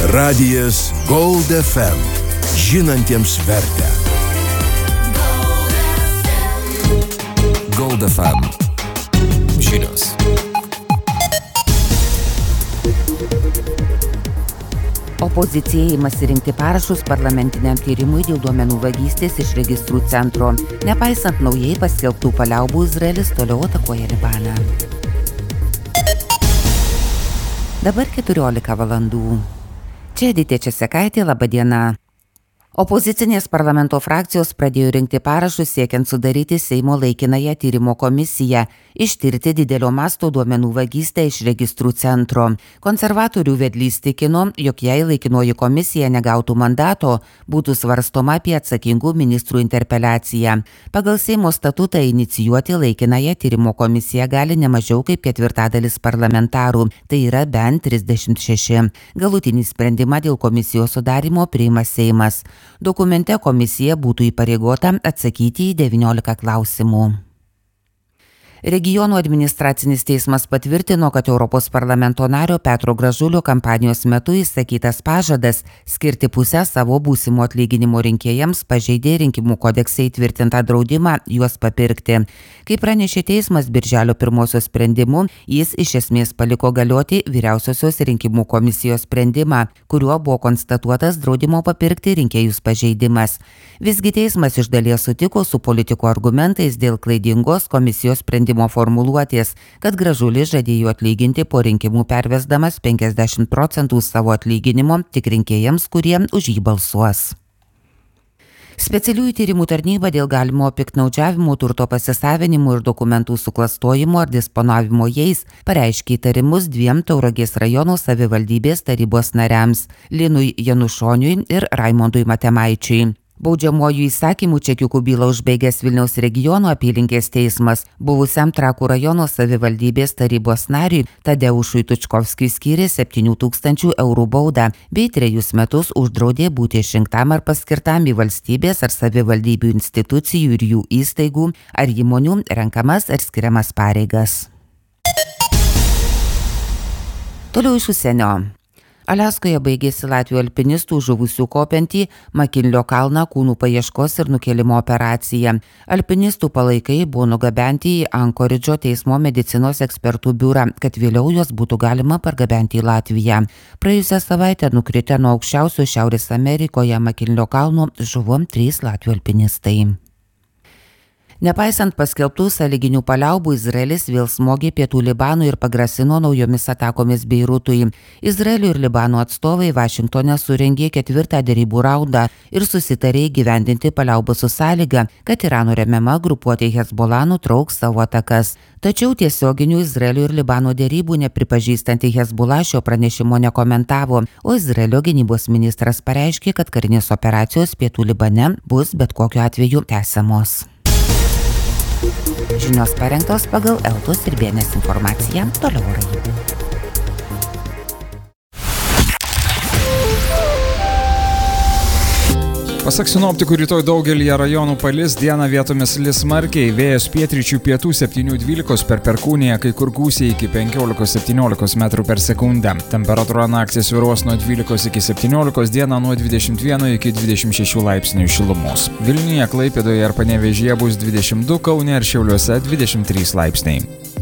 Radijas Gold FM. Žinantiems vertę. Gold FM. Žinios. Opozicija ėmasi rinkti parašus parlamentiniam tyrimui dėl duomenų vagystės iš registrų centro. Nepaisant naujai paskelbtų paliaubų, Izraelis toliau atakuoja Libaną. Dabar 14 valandų. Čia Editė Česekaitė, laba diena. Opozicinės parlamento frakcijos pradėjo rinkti parašus siekiant sudaryti Seimo laikinąją tyrimo komisiją, ištirti didelio masto duomenų vagystę iš registrų centro. Konservatorių vedlys tikino, jog jei laikinoji komisija negautų mandato, būtų svarstoma apie atsakingų ministrų interpeliaciją. Pagal Seimo statutą inicijuoti laikinąją tyrimo komisiją gali ne mažiau kaip 1/4 parlamentarų, tai yra bent 36. Galutinį sprendimą dėl komisijos sudarimo priima Seimas. Dokumente komisija būtų įpareigota atsakyti į 19 klausimų. Regionų administracinis teismas patvirtino, kad Europos parlamento nario Petro Gražulio kampanijos metu įsakytas pažadas skirti pusę savo būsimo atlyginimo rinkėjams pažeidė rinkimų kodekse įtvirtintą draudimą juos papirkti. Kaip pranešė teismas birželio 1 sprendimu, jis iš esmės paliko galioti vyriausiosios rinkimų komisijos sprendimą, kuriuo buvo konstatuotas draudimo papirkti rinkėjus pažeidimas. Visgi teismas iš dalies sutiko su politikų argumentais dėl klaidingos komisijos sprendimo formuluotės, kad Gražulis žadėjo atlyginti po rinkimų pervesdamas 50% savo atlyginimo tik rinkėjams, kurie už jį balsuos. Specialiųjų tyrimų tarnyba dėl galimo piktnaudžiavimo, turto pasisavinimu ir dokumentų suklastojimo ar disponavimo jais pareiškė įtarimus 2 Tauragės rajono savivaldybės tarybos nariams – Linui Janušoniui ir Raimondui Matemaičiui. Baudžiamuoju įsakymu čekiukų bylą užbaigęs Vilniaus regiono apylinkės teismas buvusiam Trakų rajono savivaldybės tarybos nariui Tadeušui Tučkovskiui skyrė 7 000 eurų baudą bei 3 metus uždraudė būti išrinktam ar paskirtam į valstybės ar savivaldybių institucijų ir jų įstaigų ar įmonių renkamas ar skiriamas pareigas. Toliau iš užsienio. Aliaskoje baigėsi latvių alpinistų žuvusių kopiantį Makinlio kalną kūnų paieškos ir nukėlimo operacija. Alpinistų palaikai buvo nugabenti į Ankoridžo teismo medicinos ekspertų biurą, kad vėliau juos būtų galima pargabenti į Latviją. Praėjusią savaitę nukritę nuo aukščiausio Šiaurės Amerikoje Makinlio kalno žuvo 3 latvių alpinistai. Nepaisant paskelbtų sąlyginių paliaubų, Izraelis vėl smogė pietų Libanui ir pagrasino naujomis atakomis Beirutui. Izraelio ir Libano atstovai Vašingtone surengė 4. derybų raundą ir susitarė įgyvendinti paliaubų su sąlyga, kad Irano remiama grupuotė Hezbollah nutrauks savo atakas. Tačiau tiesioginių Izraelio ir Libano derybų nepripažįstanti Hezbollah šio pranešimo nekomentavo, o Izraelio gynybos ministras pareiškė, kad karinės operacijos pietų Libane bus bet kokiu atveju tęsiamos. Žinios parengtos pagal Eltos ir Bėnės informaciją. Toliau orai. Pasak sinoptikų, rytoj daugelyje rajonų palis, dieną vietomis lis smarkiai, vėjas pietryčių pietų 7–12 per perkūniją, kai kur gūsiai iki 15–17 metrų per sekundę. Temperatūra naktį svyruos nuo 12 iki 17, dieną nuo 21 iki 26 laipsnių šilumos. Vilniuje, Klaipėdoje ir Panevėžyje bus 22, Kaune ir Šiauliuose 23 laipsniai.